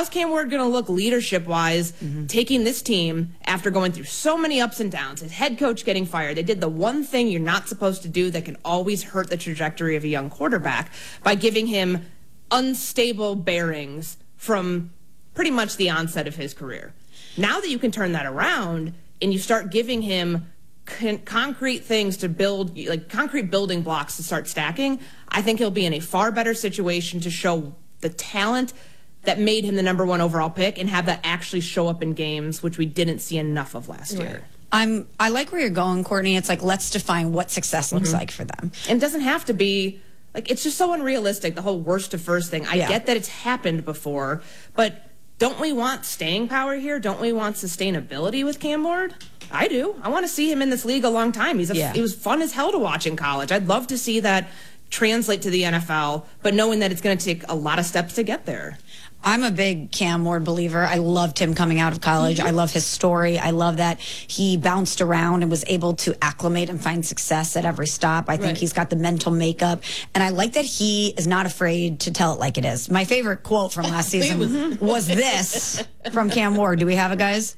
how's Cam Ward going to look leadership-wise, taking this team after going through so many ups and downs, his head coach getting fired? They did the one thing you're not supposed to do that can always hurt the trajectory of a young quarterback by giving him unstable bearings from pretty much the onset of his career. Now that you can turn that around and you start giving him concrete things to build, like concrete building blocks to start stacking, I think he'll be in a far better situation to show the talent that made him the #1 overall pick and have that actually show up in games, which we didn't see enough of last year. I like where you're going, Courtney. It's like, let's define what success looks like for them. And it doesn't have to be, like, it's just so unrealistic, the whole worst to first thing. I get that it's happened before, but don't we want staying power here? Don't we want sustainability with Cam Ward? I do. I want to see him in this league a long time. He was fun as hell to watch in college. I'd love to see that translate to the NFL, but knowing that it's going to take a lot of steps to get there. I'm a big Cam Ward believer. I loved him coming out of college. I love his story. I love that he bounced around and was able to acclimate and find success at every stop. I think he's got the mental makeup. And I like that he is not afraid to tell it like it is. My favorite quote from last season was this from Cam Ward. Do we have it, guys?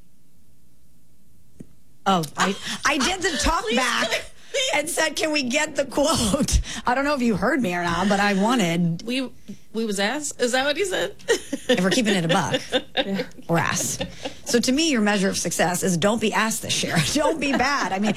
Oh, I did the talk back and said, can we get the quote? I don't know if you heard me or not, but I wanted. We was asked. Is that what he said? If we're keeping it a buck, we're asked. So to me, your measure of success is don't be asked this year. Don't be bad. I mean,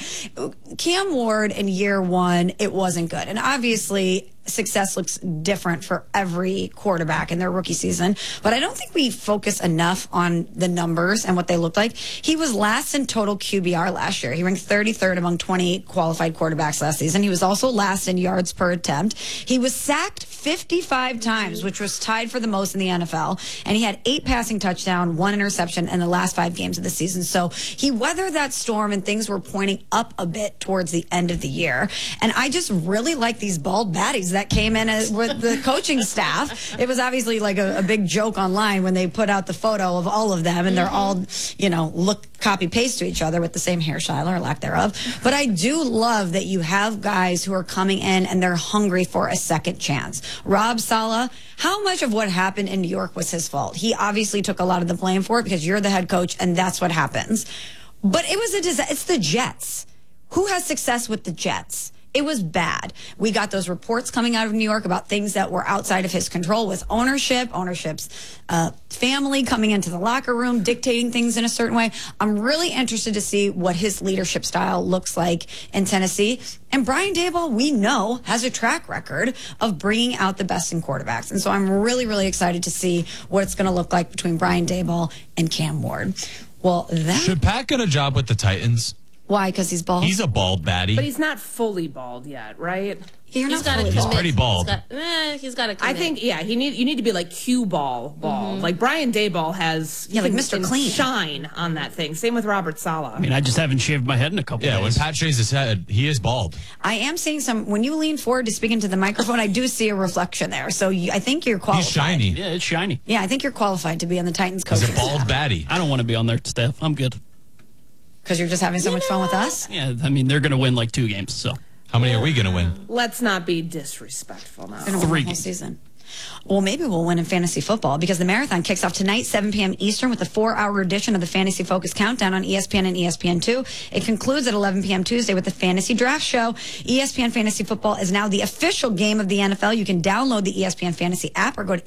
Cam Ward in year one, it wasn't good. And obviously, success looks different for every quarterback in their rookie season. But I don't think we focus enough on the numbers and what they look like. He was last in total QBR last year. He ranked 33rd among 28 qualified quarterbacks last season. He was also last in yards per attempt. He was sacked 55 times, which was tied for the most in the NFL. And he had 8 passing touchdowns, 1 interception in the last 5 games of the season. So he weathered that storm and things were pointing up a bit towards the end of the year. And I just really like these bald baddies that came in with the coaching staff. It was obviously like a big joke online when they put out the photo of all of them and they're all, look copy paste to each other with the same hairstyle or lack thereof. But I do love that you have guys who are coming in and they're hungry for a second chance. Rob Saleh, how much of what happened in New York was his fault? He obviously took a lot of the blame for it because you're the head coach and that's what happens. But it was a disaster. It's the Jets. Who has success with the Jets? It was bad. We got those reports coming out of New York about things that were outside of his control with ownership's family coming into the locker room, dictating things in a certain way. I'm really interested to see what his leadership style looks like in Tennessee. And Brian Daboll, we know, has a track record of bringing out the best in quarterbacks. And so I'm really, really excited to see what it's going to look like between Brian Daboll and Cam Ward. Well, should Pat get a job with the Titans? Why? Because he's bald? He's a bald baddie. But he's not fully bald yet, right? He's pretty bald. He's got to commit. I think, you need to be like cue bald. Like Brian Daboll has, like Mr. Clean, shine on that thing. Same with Robert Saleh. I mean, I just haven't shaved my head in a couple days. Yeah, when Pat shaves his head, he is bald. I am seeing when you lean forward to speak into the microphone, I do see a reflection there. So I think you're qualified. He's shiny. Yeah, it's shiny. Yeah, I think you're qualified to be on the Titans coaching staff. He's a bald baddie. I don't want to be on their staff. I'm good. Because you're just having so much fun with us? Yeah, I mean, they're going to win like 2 games, so. How many are we going to win? Let's not be disrespectful now. 3 games. Season. Well, maybe we'll win in fantasy football because the marathon kicks off tonight, 7 p.m. Eastern, with a 4-hour edition of the Fantasy Focus Countdown on ESPN and ESPN2. It concludes at 11 p.m. Tuesday with the Fantasy Draft Show. ESPN Fantasy Football is now the official game of the NFL. You can download the ESPN Fantasy app or go to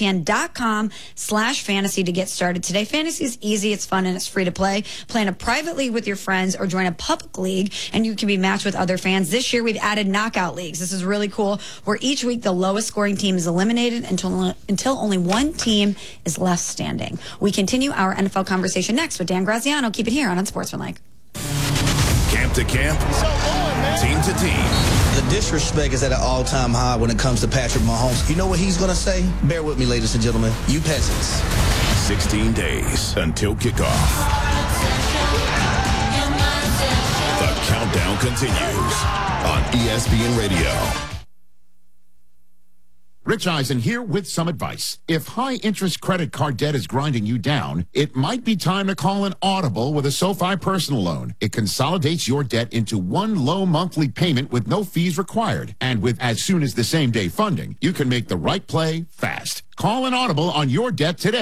ESPN.com/fantasy to get started today. Fantasy is easy, it's fun, and it's free to play. Play in a private league with your friends or join a public league, and you can be matched with other fans. This year, we've added knockout leagues. This is really cool, where each week the lowest scoring team is eliminated until only one team is left standing. We continue our NFL conversation next with Dan Graziano. Keep it here on Unsportsmanlike. Camp to camp, team to team. The disrespect is at an all-time high when it comes to Patrick Mahomes. You know what he's going to say? Bear with me, ladies and gentlemen. You peasants. 16 days until kickoff. The countdown continues on ESPN Radio. Rich Eisen here with some advice. If high-interest credit card debt is grinding you down, it might be time to call an audible with a SoFi personal loan. It consolidates your debt into one low monthly payment with no fees required. And with as soon as the same day funding, you can make the right play fast. Call an audible on your debt today.